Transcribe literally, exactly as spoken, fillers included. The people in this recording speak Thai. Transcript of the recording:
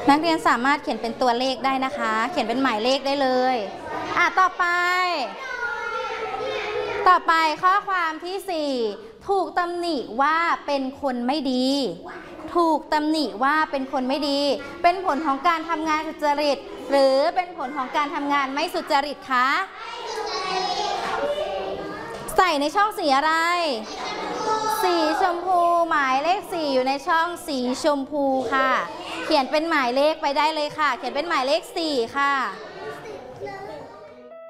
นักเรียนสามารถเขียนเป็นตัวเลขได้นะคะเขียนเป็นหมายเลขได้เลยอ่ะต่อไปต่อไปข้อความที่สี่ถูกตำหนิว่าเป็นคนไม่ดีถูกตำหนิว่าเป็นคนไม่ดีเป็นผลของการทำงานสุจริตหรือเป็นผลของการทำงานไม่สุจริตคะใส่ในช่องสีอะไรสีชมพูหมายเลขสี่อยู่ในช่องสีชมพูค่ะเขียนเป็นหมายเลขไปได้เลยค่ะเขียนเป็นหมายเลขสี่ค่ะ